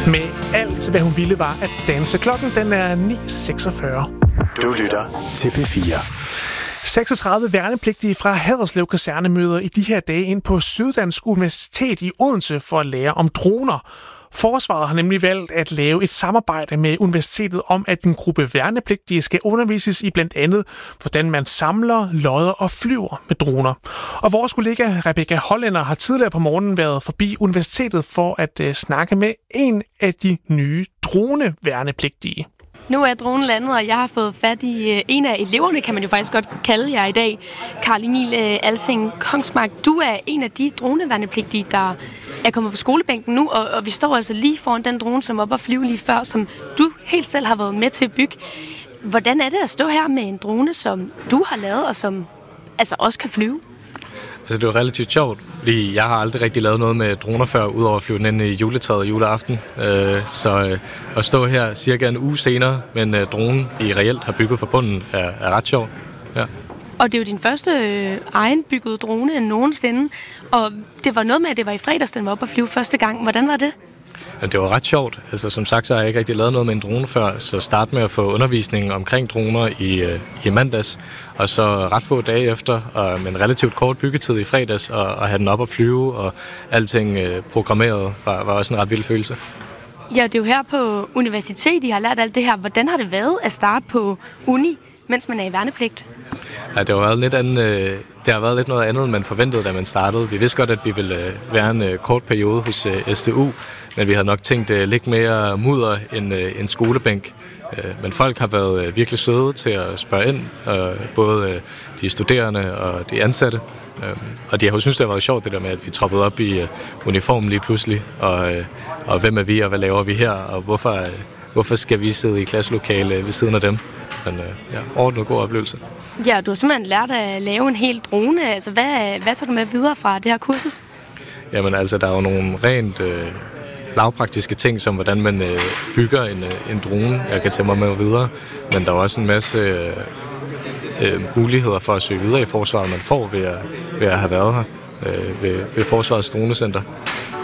Med alt, hvad hun ville, var at danse. Klokken den er 9.46. Du lytter til P4. 36 værnepligtige fra Haderslev Kaserne møder i de her dage ind på Syddansk Universitet i Odense for at lære om droner. Forsvaret har nemlig valgt at lave et samarbejde med universitetet om, at en gruppe værnepligtige skal undervises i blandt andet, hvordan man samler, lodder og flyver med droner. Og vores kollega Rebecca Hollænder har tidligere på morgenen været forbi universitetet for at snakke med en af de nye droneværnepligtige. Nu er dronen landet, og jeg har fået fat i en af eleverne, kan man jo faktisk godt kalde jer i dag. Karl Emil Alsing Kongsmark, du er en af de droneværnepligtige, der er kommet på skolebænken nu, og vi står altså lige foran den drone, som op og flyve lige før, som du helt selv har været med til at bygge. Hvordan er det at stå her med en drone, som du har lavet, og som altså også kan flyve? Altså, det var relativt sjovt, fordi jeg har aldrig rigtig lavet noget med droner før, udover at flyve den ind i juletræet og juleaften. Så at stå her cirka en uge senere med en drone, I reelt har bygget fra bunden, er ret sjovt. Ja. Og det er jo din første egenbyggede drone end nogensinde, og det var noget med, at det var i fredags, den var oppe at flyve første gang. Hvordan var det? Ja, det var ret sjovt. Altså, som sagt, så har jeg ikke rigtig lavet noget med en drone før, så start med at få undervisning omkring droner i mandags, og så ret få dage efter, og med en relativt kort byggetid i fredags, og have den op at flyve, og alting programmeret, var også en ret vild følelse. Ja, det er jo her på universitet, I har lært alt det her. Hvordan har det været at starte på uni, mens man er i værnepligt? Ja, det har været lidt noget andet, end man forventede, da man startede. Vi vidste godt, at vi ville være en kort periode hos SDU, men vi havde nok tænkt lidt mere mudder end skolebænk. Men folk har været virkelig søde til at spørge ind, både de studerende og de ansatte. Og de har jo syntes, det har været sjovt, det der med, at vi troppede op i uniformen lige pludselig. Og hvem er vi, og hvad laver vi her, og hvorfor skal vi sidde i klasselokale ved siden af dem? Men ordentligt god oplevelse. Ja, du har simpelthen lært at lave en hel drone. Altså, hvad tager du med videre fra det her kursus? Jamen altså, der er jo nogle rent lavpraktiske ting, som hvordan man bygger en drone, jeg kan tage mig med videre. Men der er også en masse muligheder for at søge videre i forsvaret, man får ved at have været her ved Forsvarets Dronecenter.